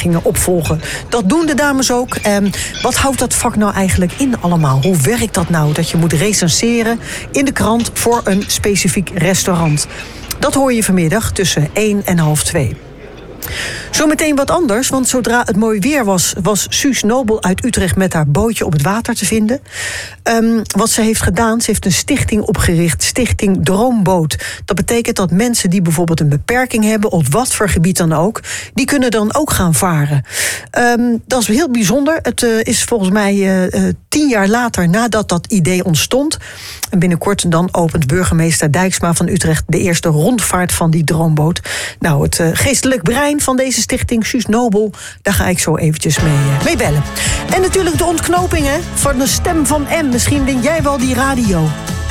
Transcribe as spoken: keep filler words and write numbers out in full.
gingen opvolgen. Dat doen de dames ook. En wat houdt dat vak nou eigenlijk in allemaal? Hoe werkt dat nou, dat je moet recenseren in de krant voor een specifiek restaurant? Dat hoor je vanmiddag tussen één en half twee. Zometeen wat anders, want zodra het mooi weer was, was Suus Nobel uit Utrecht met haar bootje op het water te vinden. Um, wat ze heeft gedaan, ze heeft een stichting opgericht, Stichting Droomboot. Dat betekent dat mensen die bijvoorbeeld een beperking hebben, op wat voor gebied dan ook, die kunnen dan ook gaan varen. Um, dat is heel bijzonder. Het uh, is volgens mij uh, uh, tien jaar later nadat dat idee ontstond. En binnenkort dan opent burgemeester Dijksma van Utrecht de eerste rondvaart van die droomboot. Nou, het uh, geestelijk brein van deze stichting, Suus Nobel, daar ga ik zo eventjes mee, uh, mee bellen. En natuurlijk de ontknoping hè, van de stem van M. Misschien win jij wel die radio.